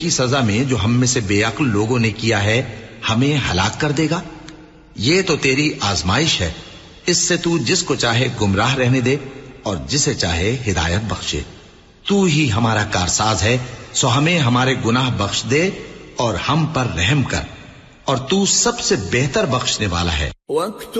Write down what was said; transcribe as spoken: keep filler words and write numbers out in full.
की सजा में जो हम में से बेअक्ल लोगों ने किया है हमें हलाक कर देगा। ये तो तेरी आजमाइश है, इससे तू जिसको चाहे गुमराह रहने दे और जिसे चाहे हिदायत बख्शे। तू ही हमारा कारसाज है, सो हमें हमारे गुनाह बख्श दे और हम पर रहम कर, और तू सबसे बेहतर बख्शने वाला है।